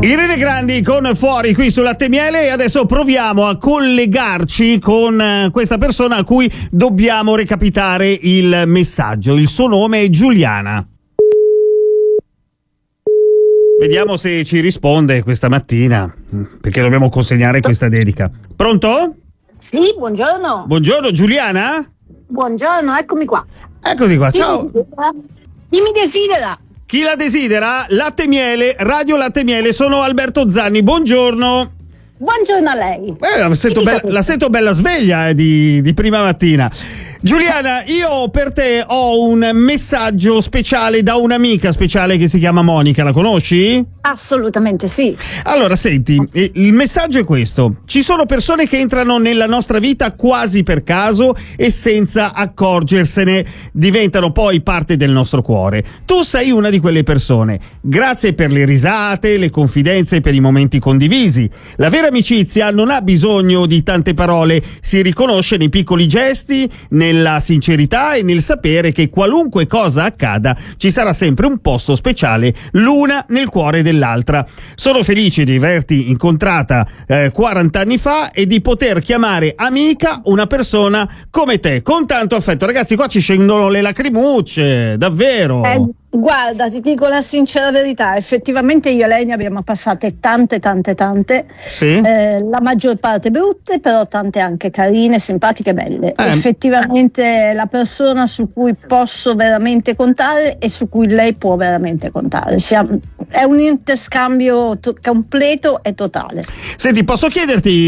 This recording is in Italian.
Irene Grandi con Fuori qui su Latte e Miele, e adesso proviamo a collegarci con questa persona a cui dobbiamo recapitare il messaggio. Il suo nome è Giuliana. Vediamo se ci risponde questa mattina, perché dobbiamo consegnare questa dedica. Pronto? Sì, buongiorno. Buongiorno Giuliana? Buongiorno, eccomi qua. Eccoti qua, ciao. Chi mi desidera? Chi la desidera? Latte e Miele, Radio Latte e Miele, sono Alberto Zanni, buongiorno. Buongiorno a lei. La sento bella sveglia di prima mattina. Giuliana, io per te ho un messaggio speciale da un'amica speciale che si chiama Monica, la conosci? Assolutamente sì. Allora, senti, il messaggio è questo. Ci sono persone che entrano nella nostra vita quasi per caso e senza accorgersene, diventano poi parte del nostro cuore. Tu sei una di quelle persone. Grazie per le risate, le confidenze, per i momenti condivisi. La vera amicizia non ha bisogno di tante parole, si riconosce nei piccoli gesti, nella sincerità e nel sapere che qualunque cosa accada ci sarà sempre un posto speciale l'una nel cuore dell'altra. Sono felice di averti incontrata 40 anni fa e di poter chiamare amica una persona come te, con tanto affetto. Ragazzi, qua ci scendono le lacrimucce, davvero. Guarda, ti dico la sincera verità, effettivamente io e lei ne abbiamo passate tante. Sì? La maggior parte brutte, però tante anche carine, simpatiche, belle. Effettivamente la persona su cui posso veramente contare e su cui lei può veramente contare. È un interscambio completo e totale. Senti, posso chiederti